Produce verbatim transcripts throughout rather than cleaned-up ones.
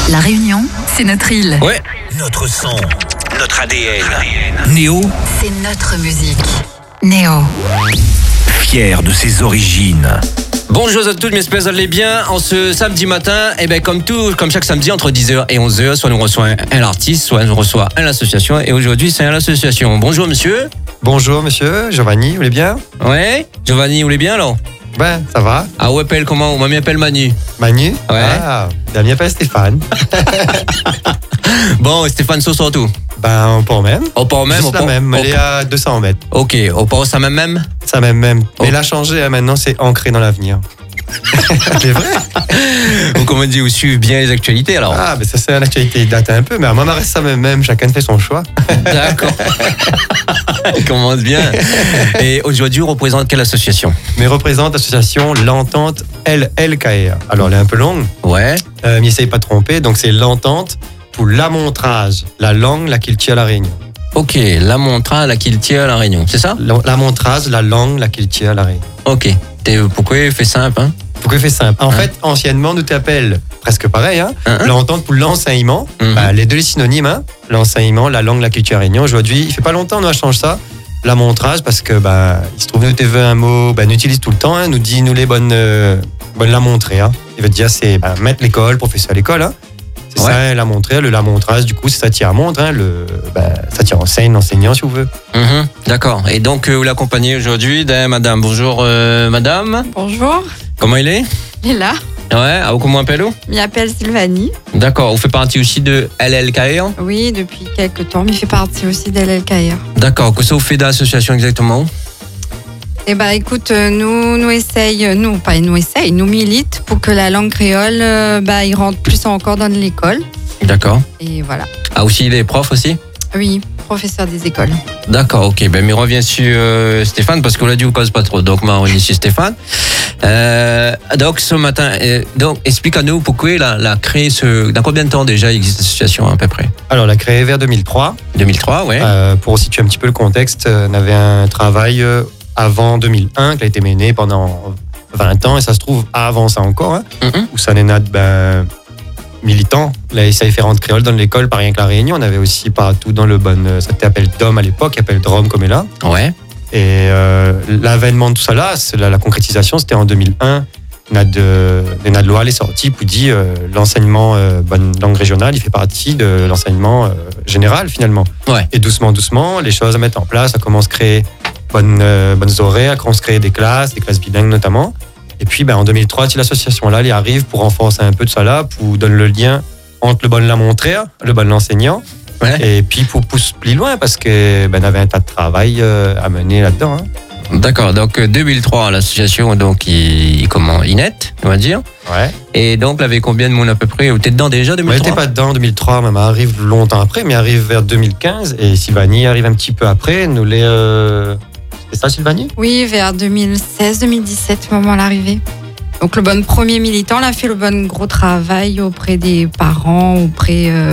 La Réunion, c'est notre île. Ouais. Notre son, notre A D N. Néo, c'est notre musique. Néo. Fier de ses origines. Bonjour à tous, j'espère que vous allez bien. En ce samedi matin, eh ben, comme tout, comme chaque samedi, entre dix heures et onze heures, soit nous reçoit un artiste, soit nous reçoit un l'association. Et aujourd'hui, c'est un l'association. Bonjour monsieur. Bonjour monsieur, Giovanni, vous allez bien? Ouais, Giovanni, vous allez bien alors? Ben, ça va. Ah, vous appelle comment? On m'appelle Manu. Manu? Ouais. Ah, la mienne appelle Stéphane. Bon, Stéphane Sauce surtout. Ben, on part même. On part même, Juste on la part- même, on elle est à deux cents mètres. Ok, on part ça même même. Ça même, même. Oh. Mais elle a changé, hein, maintenant, c'est ancré dans l'avenir. C'est vrai? Donc, comme on dit, vous suivez bien les actualités alors. Ah, ben ça, c'est une actualité date un peu, mais à moi, reste ça même, même. Chacun fait son choix. D'accord. On commence bien. Et aujourd'hui, on représente quelle association? Mais représente l'association L'Entente L L K R. Alors, elle est un peu longue, Ouais. euh, mais essayez pas de tromper. Donc, c'est L'Entente pour l'amontrage, la langue, la culture à la Réunion. Ok, la montra, la Kiltia à la Réunion, c'est ça? L'amontrage, la langue, la culture à la Réunion. Ok. T'es- Pourquoi il fait simple, hein? Pourquoi fait simple? En Hein? fait, anciennement, nous t'appelles presque pareil, hein? Hein, hein? L'entente pour l'enseignement, Mhm. bah, les deux les synonymes, hein? L'enseignement, la langue, la culture à Réunion. Aujourd'hui, il fait pas longtemps, nous, on change ça. La montrage, parce que, bah, il se trouve, nous, t'es un mot, bah, nous utilise tout le temps, hein? Nous dit, nous, les bonnes, euh, bonnes la montrer, hein? Il veut dire, c'est, bah, mettre l'école, professeur à l'école, hein? C'est Ouais. ça, hein, la montrer, le la montrage, du coup, c'est ça tire à montre, hein? Le, bah, ça tire enseigne, l'enseignant, si vous voulez. Mhm, d'accord. Et donc, euh, vous l'accompagnez aujourd'hui d'un madame. Bonjour, euh, madame. Bonjour, Comment il est? il est là. Ouais, ah, comment appelle-vous? Il m'appelle Sylvanie. D'accord. Vous faites partie aussi de L L K R? Oui, depuis quelques temps, mais il fait partie aussi d'L L K R. D'accord. Qu'est-ce que vous faites dans l'association exactement? Eh ben, écoute, euh, nous, nous essaye, nous, pas nous essaye, nous milite pour que la langue créole, euh, bah, il rentre plus encore dans l'école. D'accord. Et voilà. Ah, aussi les profs aussi? Oui, professeur des écoles. D'accord, ok. Ben, mais on revient sur euh, Stéphane, parce qu'on l'a dit, on passe pas trop. Donc, moi, on est sur Stéphane. Euh, donc, ce matin, euh, donc, explique-nous pourquoi il a, il a créé ce. Dans combien de temps déjà il existe l'association, à peu près? Alors, on l'a créé vers deux mille trois. deux mille trois, ouais. Euh, pour situer un petit peu le contexte, euh, on avait un travail euh, avant deux mille un qui a été mené pendant vingt ans, et ça se trouve avant ça encore, hein, Mhm. où ça n'est n'a ben, militant. Là, il s'est fait rendre créole dans l'école, pas rien que la Réunion. On avait aussi partout dans le bon, euh, ça s'appelait appelé D O M à l'époque, appelé Drôme comme est là. Ouais. Et euh, l'avènement de tout ça là, c'est la, la concrétisation, c'était en deux mille un. Une de, une de loi elle est sortie pour dire euh, l'enseignement euh, bonne langue régionale, il fait partie de l'enseignement euh, général finalement. Ouais. Et doucement, doucement, les choses à mettre en place, ça commence à créer bonnes, euh, bonnes horaires, ça commence à créer des classes, des classes bilingues notamment. Et puis ben, en deux mille trois, si l'association là, elle y arrive pour renforcer un peu de ça là, pour donner le lien entre le bon la montrer, le bon l'enseignant, Ouais. et puis pour pousser plus loin parce que ben, on avait un tas de travail euh, à mener là-dedans. Hein. D'accord. Donc, euh, deux mille trois, l'association, donc, il, comment, Inet, on va dire. Ouais. Et donc, il avait combien de monde à peu près? Vous êtes dedans déjà, deux Moi, mille j'étais trois? pas dedans en deux mille trois, maman arrive longtemps après, mais arrive vers deux mille quinze et Sylvanie arrive un petit peu après. Nous les. Euh... C'est ça, Sylvanie? Oui, vers deux mille seize deux mille dix-sept, au moment de l'arrivée. Donc, le bon premier militant, on a fait le bon gros travail auprès des parents, auprès euh,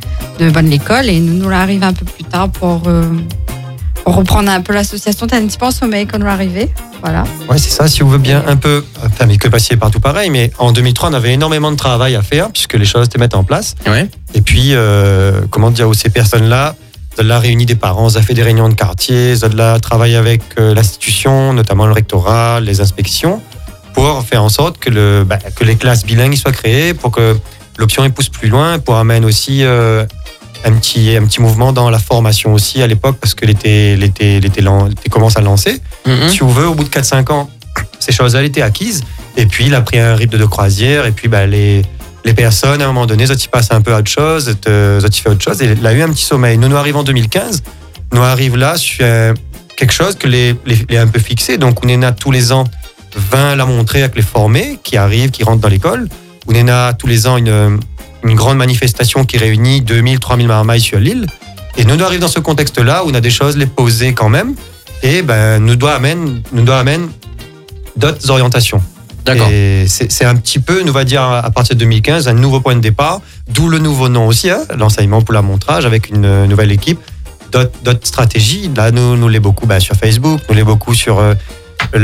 de bonne l'école. Et nous, nous l'arrive un peu plus tard pour, euh, pour reprendre un peu l'association. T'as un petit peu en sommeil quand nous l'arrivée. Voilà. Ouais, c'est ça, si vous voulez bien un peu. Enfin, mais que passier partout pareil, mais en deux mille trois, on avait énormément de travail à faire puisque les choses se mettent en place. Ouais. Et puis, euh, comment dire, où ces personnes-là, de là réunit des parents, ça fait des réunions de quartier, ça de là travaille avec euh, l'institution, notamment le rectorat, les inspections, pour faire en sorte que, le, bah, que les classes bilingues soient créées, pour que l'option elle pousse plus loin, pour amener aussi euh, un, petit, un petit mouvement dans la formation aussi à l'époque, parce que l'été, l'été, l'été, lan- l'été commence à lancer. Mhm. Si vous voulez, au bout de quatre cinq ans, ces choses-là étaient acquises. Et puis, il a pris un rythme de croisière. Et puis, bah, les, les personnes, à un moment donné, ça y passe un peu à autre chose, ça y fait autre chose. Et il a eu un petit sommeil. Nous, nous arrivons en deux mille quinze. Nous arrivons là sur euh, quelque chose que les, les, les un peu fixé. Donc, on est là tous les ans vingt la montrer avec les formés qui arrivent, qui rentrent dans l'école. On est là tous les ans une, une grande manifestation qui réunit deux mille, trois mille marmailles sur l'île. Et nous, nous arrivons dans ce contexte-là où on a des choses les posées quand même. Et ben, nous doit amener, nous doit amener d'autres orientations. D'accord. Et c'est c'est un petit peu, nous va dire à partir de deux mille quinze, un nouveau point de départ, d'où le nouveau nom aussi, hein, l'enseignement pour la montrage avec une nouvelle équipe, d'autres d'autres stratégies. Là, nous, nous l'est beaucoup bah, sur Facebook, nous l'est beaucoup sur euh,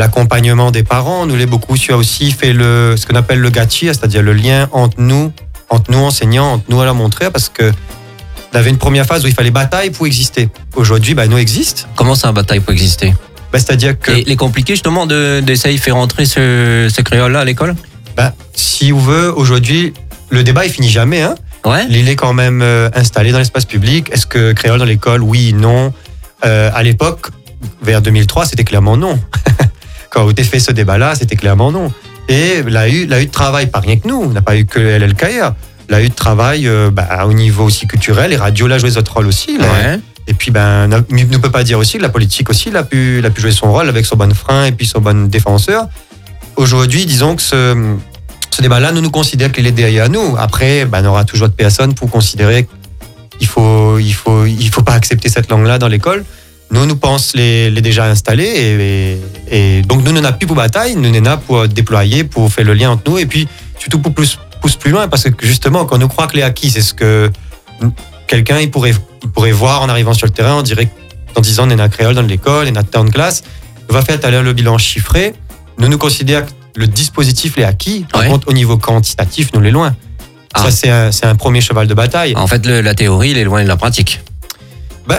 l'accompagnement des parents, nous l'est beaucoup sur aussi fait le, ce qu'on appelle le gâchis, c'est-à-dire le lien entre nous, entre nous enseignants, entre nous à la montrer, parce que on avait une première phase où il fallait bataille pour exister. Aujourd'hui, bah, nous existe. Comment ça, bataille pour exister? Bah, c'est-à-dire que Et il est compliqué justement de, d'essayer de faire rentrer ce, ce créole-là à l'école? bah, si on veut, aujourd'hui, le débat il finit jamais. Hein. Ouais. Il est quand même euh, installé dans l'espace public. Est-ce que créole dans l'école? Oui, non. Euh, à l'époque, vers deux mille trois, c'était clairement non. Quand on a fait ce débat-là, c'était clairement non. Et la U, la U de travail, pas rien que nous, on n'a pas eu que L L K R. La U de travail, euh, bah, au niveau aussi culturel, et radio l'a joué son rôle aussi. Là. Ouais. Et puis, ben, on ne peut pas dire aussi que la politique aussi, il a pu, il a pu jouer son rôle avec son bon frein et puis son bon défenseur. Aujourd'hui, disons que ce, ce débat-là, nous nous considérons qu'il est derrière nous. Après, ben, on aura toujours de personnes pour considérer qu'il faut, il faut, il faut pas accepter cette langue-là dans l'école. Nous, nous pensons les, les déjà installés et, et, et donc nous, nous n'avons plus pour bataille, nous n'avons pour déployer, pour faire le lien entre nous et puis surtout pour plus, pousser plus loin parce que justement, quand nous croyons que les acquis, c'est ce que quelqu'un il pourrait, il pourrait voir en arrivant sur le terrain, on dirait que dans dix ans, on est un créole dans l'école, on a tant de classe. On va faire tout à l'heure le bilan chiffré. Nous nous considérons que le dispositif est acquis. Par Ouais. contre, au niveau quantitatif, nous l'est loin. Ah. Ça, c'est un, c'est un premier cheval de bataille. En fait, le- la théorie, il est loin de la pratique. Ben,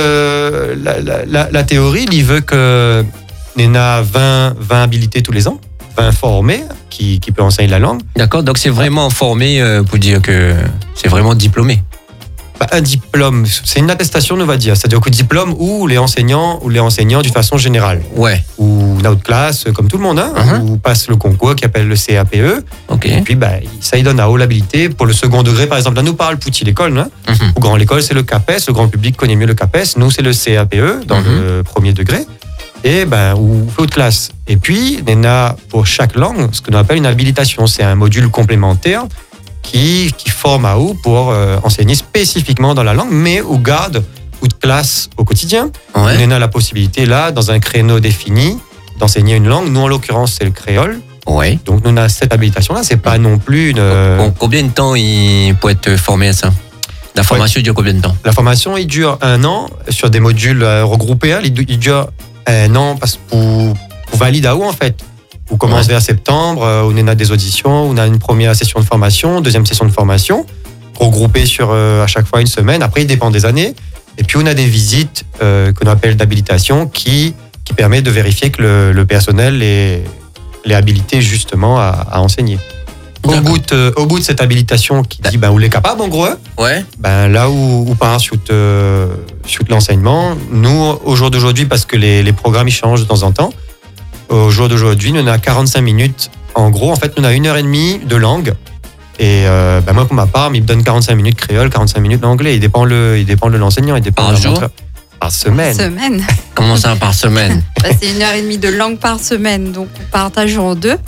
le, la, la, la, la théorie, il veut que on a vingt, vingt habilités tous les ans, vingt formés qui, qui peuvent enseigner la langue. D'accord, donc c'est vraiment formé euh, pour dire que c'est vraiment diplômé. Ben, un diplôme, c'est une attestation, on va dire. C'est-à-dire que diplôme ou les enseignants ou les enseignants d'une façon générale. Ouais, Ou notre classe, comme tout le monde, hein, Mhm. ou passe le concours qui appelle le C A P E. ok. Et puis, ben, ça, il donne à haut l'habilité. Pour le second degré, par exemple, là, nous parle Pouty l'école. Hein. Mhm. Au grand l'école, c'est le CAPES. Le grand public connaît mieux le CAPES. Nous, c'est le C A P E dans Mhm. le premier degré. Et ben, ou haute classe. Et puis, on a pour chaque langue ce que l'on appelle une habilitation. C'est un module complémentaire qui, qui forme à haut pour euh, enseigner spécifiquement dans la langue, mais où garde ou de classe au quotidien. Ouais. On a la possibilité, là, dans un créneau défini, d'enseigner une langue. Nous, en l'occurrence, c'est le créole. Ouais. Donc, nous, on a cette habilitation-là. C'est pas non plus une. euh, Bon, combien de temps il peut être formé à ça? La formation dure combien de temps? La formation, il dure un an sur des modules euh, regroupés. hein. Il, il dure un an parce que pour, pour valider à où, en fait. On commence Ouais. vers septembre, euh, on a des auditions, on a une première session de formation, deuxième session de formation, regroupée sur euh, à chaque fois une semaine. Après, il dépend des années. Et puis, on a des visites euh, qu'on appelle d'habilitation qui, qui permet de vérifier que le, le personnel est, est habilité justement à, à enseigner. Au D'accord. bout, de, au bout de cette habilitation qui dit ben, où est capable, en gros, hein, Ouais. ben, là où, où part sur, euh, sur l'enseignement, nous, au jour d'aujourd'hui, parce que les, les programmes ils changent de temps en temps, au jour d'aujourd'hui, nous on a quarante-cinq minutes. En gros, en fait, nous on a une heure et demie de langue. Et euh, ben, moi, pour ma part, il me donne quarante-cinq minutes créole, quarante-cinq minutes d'anglais. Il dépend, le, il dépend de l'enseignant. Il dépend Par de la jour montre- Par semaine. Semaine. Comment ça par semaine? Bah, c'est une heure et demie de langue par semaine, donc on partage en deux.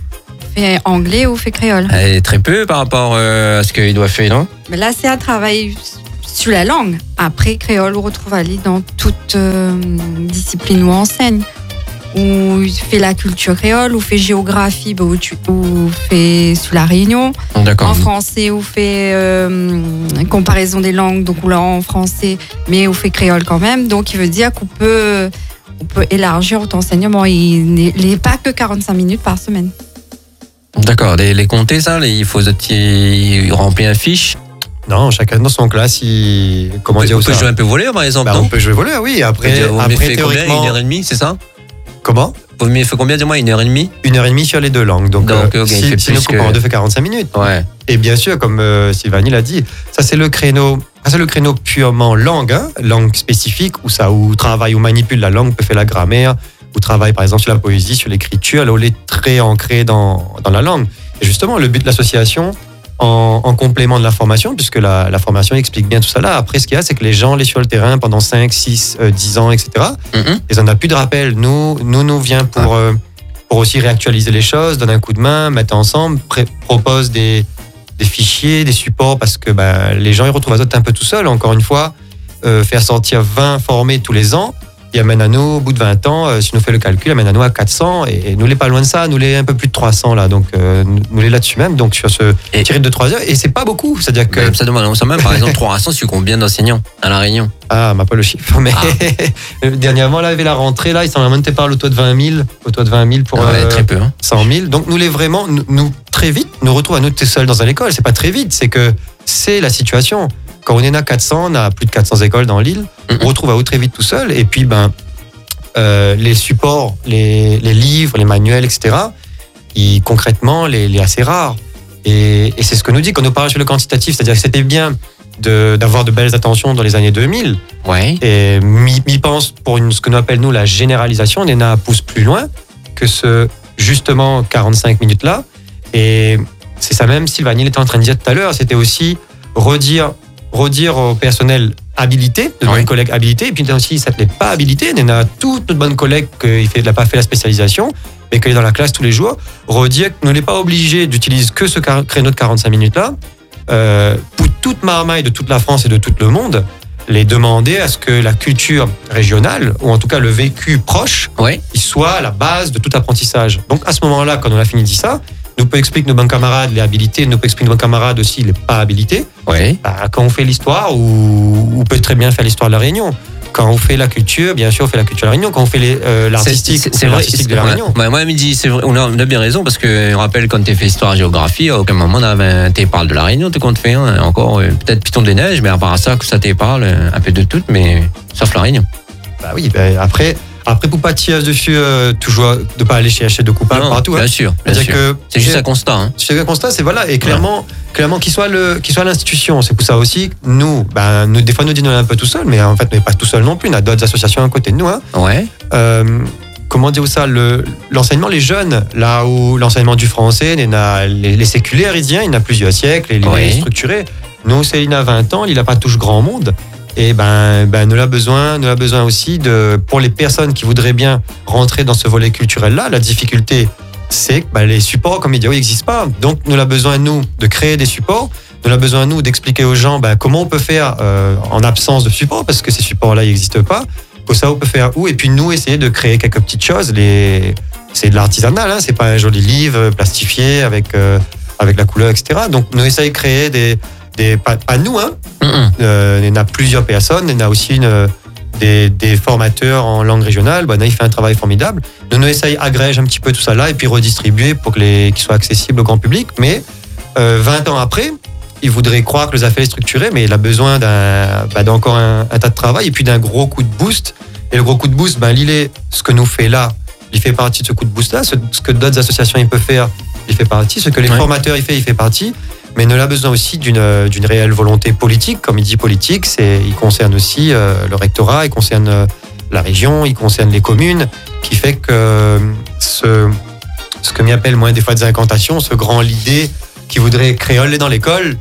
On fait anglais ou on fait créole. Eh, très peu par rapport euh, à ce qu'il doit faire, non? Mais là, c'est un travail sur la langue. Après, créole, on retrouve Ali dans toute euh, discipline où on enseigne. Ou fait la culture créole, ou fait géographie, bah, ou, tu, ou fait sur la Réunion. D'accord. En français, ou fait euh, comparaison des langues, donc ou là en français, mais on fait créole quand même. Donc, il veut dire qu'on peut, on peut élargir notre enseignement. Il n'est pas que quarante-cinq minutes par semaine. D'accord. Les, les compter, ça, les- il faut il remplir un fiche. Non, chacun dans son classe, il. Comment On peut, dire on peut ça jouer un peu voler, par exemple, Ben, non? on peut jouer voleur, oui. Après, On après fait combien? théoriquement. Une heure et demie, c'est ça? Comment Vous me fait combien, dis-moi? Une heure et demie? Une heure et demie sur les deux langues. Donc, Donc, euh, ok, il si, fait si nous plus coupons que- en deux, fait quarante-cinq minutes. Ouais. Et bien sûr, comme euh, Sylvanie l'a dit, ça c'est le créneau, ça c'est le créneau purement langue, hein, langue spécifique, où ça, où travaille, où manipule la langue, peut faire la grammaire, où travaille par exemple sur la poésie, sur l'écriture, là où elle est très ancrée dans, dans la langue. Et justement, le but de l'association, en, en complément de la formation, puisque la, la formation explique bien tout ça là, après ce qu'il y a, c'est que les gens, les sur le terrain pendant cinq, six, dix ans, et cetera, Mhm. ils n'en ont plus de rappel. Nous, nous, nous vient pour, euh, pour aussi réactualiser les choses, donner un coup de main, mettre ensemble, pré- propose des, des fichiers, des supports, parce que ben, les gens ils retrouvent à d'autres un peu tout seuls. Encore une fois, euh, faire sortir vingt formés tous les ans, il amène à nous, au bout de vingt ans, euh, si nous fait le calcul, amène à nous à quatre cents, et, et nous, les pas loin de ça, nous, les un peu plus de trois cents, là, donc euh, nous, nous, les là-dessus même, donc sur ce Et- tiré de trois heures, et c'est pas beaucoup, c'est-à-dire que. Même ça demande, on sait même, par exemple, trois cents sur combien d'enseignants à La Réunion? Ah, m'a pas le chiffre, mais dernièrement, là, il y avait la rentrée, là, ils s'en ont monté par le taux de vingt mille, au taux de vingt mille pour Ouais, euh, très peu, hein. cent mille. Donc, nous, les vraiment, nous, nous très vite nous retrouve à nous tout seuls dans une école. C'est pas très vite, c'est que c'est la situation. Quand on est à quatre cents, on a plus de quatre cents écoles dans l'île, Mhm. on retrouve à très vite tout seul. Et puis, ben, euh, les supports, les, les livres, les manuels, et cetera, ils, concrètement, les, les assez rares. Et, et c'est ce que nous dit quand nous parlons sur le quantitatif, c'est-à-dire que c'était bien de, d'avoir de belles attentions dans les années deux mille. Ouais. Et m'y m'y pense pour une, ce que nous appelons nous la généralisation. Nena pousse plus loin que ce justement quarante-cinq minutes là. Et c'est ça même, Sylvain, il était en train de dire tout à l'heure, c'était aussi redire, redire au personnel habilité, de Ouais. nos collègues habilités, et puis aussi ça ne pas habilité. Nena toute notre bonne collègue qui n'a pas fait la spécialisation, mais qui est dans la classe tous les jours, redire que nous n'est pas obligé d'utiliser que ce car- créneau de quarante-cinq minutes là. Euh, pour toute Marmaille de toute la France et de tout le monde, les demander à ce que la culture régionale, ou en tout cas le vécu proche, Ouais. il soit la base de tout apprentissage. Donc à ce moment-là, quand on a fini de dire ça, nous peut expliquer nos bons camarades les habilités, nous peut expliquer nos bons camarades aussi les pas habilités. Ouais. Bah, quand on fait l'histoire, ou on peut très bien faire l'histoire de la Réunion. Quand on fait la culture, bien sûr, on fait la culture de la Réunion. Quand on fait les, euh, l'artistique, C'est- on c'est fait vrai. l'artistique de la ouais. Réunion. Ouais, moi, il dit, c'est vrai, on a, on a bien raison parce que on rappelle quand tu fait histoire géographie, à aucun moment on avait, tu parles de la Réunion, tu comptes faire hein, encore euh, peut-être Piton des Neiges, mais à part ça, que ça te parle euh, un peu de tout, mais sauf la Réunion. Bah oui, bah, après, après pour pas tirer dessus, euh, toujours de pas aller chercher de coupables Non, partout. bien hein. sûr, bien C'est-à-dire sûr. que C'est juste un constat. Hein. c'est un constat, c'est voilà, et clairement, clairement qu'il soit le, qu'il soit l'institution. C'est pour ça aussi, que nous, ben, nous, des fois nous disons on est un peu tout seul, mais en fait, on n'est pas tout seul non plus. On a d'autres associations à côté de nous. Hein. Ouais. Euh, comment dire ça, le, l'enseignement, les jeunes, là où l'enseignement du français, il y en a- les, les séculaires, ils disent, il y en a plusieurs siècles, et il Oui. est structuré. Nous, c'est il a vingt ans, il n'a pas touché grand monde. Et ben, ben, nous a besoin, nous a besoin aussi de, pour les personnes qui voudraient bien rentrer dans ce volet culturel-là, la difficulté, c'est que ben, les supports, comme il dit, n'existent pas. Donc, nous a besoin, nous, de créer des supports. Nous a besoin, nous, d'expliquer aux gens ben, comment on peut faire euh, en absence de supports, parce que ces supports-là, ils n'existent pas. Pour ça, on peut faire où? Et puis, nous, essayer de créer quelques petites choses. Les... C'est de l'artisanal, hein, c'est pas un joli livre plastifié avec, euh, avec la couleur, et cetera. Donc, nous essayons de créer des. des pas, pas nous, hein. Mm-mm. Euh, il y en a plusieurs personnes. Il y en a aussi une, des, des formateurs en langue régionale. Ben, là, il fait un travail formidable. Nous, nous essayons d'agréger un petit peu tout ça là et puis redistribuer pour que les, qu'ils soient accessibles au grand public. Mais euh, vingt ans après, il voudrait croire que les affaires sont structurées, mais il a besoin d'un, ben, d'encore un, un tas de travail et puis d'un gros coup de boost. Et le gros coup de boost, ben, il est ce que nous fait là. Il fait partie de ce coup de boost là. Ce, ce que d'autres associations ils peuvent faire, il fait partie. Ce que les Ouais. formateurs ils font, il fait partie. Mais il a besoin aussi d'une, d'une réelle volonté politique. Comme il dit politique, c'est, il concerne aussi euh, le rectorat, il concerne euh, la région, il concerne les communes, qui fait que euh, ce, ce que m'appelle moi des fois des incantations, ce grand l'idée qui voudrait créoler dans l'école,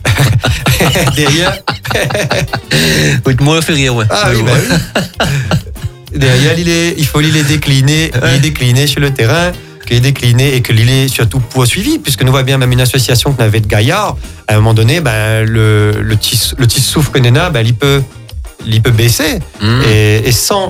derrière, Oui, moi, fait rire, ouais. ah oui, bah oui. Derrière, il, est, il faut les décliner, les décliner sur le terrain, qu'il est décliné et que l'île est surtout poursuivi, puisque nous voyons bien même une association qu'on avait de Gaillard, à un moment donné, ben, le, le, petit, le petit souffle que Nena, ben, il, peut, il peut baisser. Mm. Et, et sans,